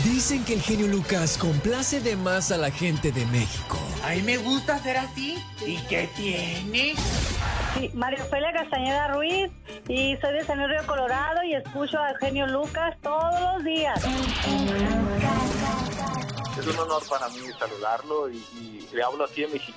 Dicen que el genio Lucas complace de más a la gente de México. A mí me gusta ser así. ¿Y qué tiene? Sí, María Ofelia Castañeda Ruiz, y soy de San Luis Río Colorado y escucho al genio Lucas todos los días. Es un honor para mí saludarlo y le hablo así en mexicano.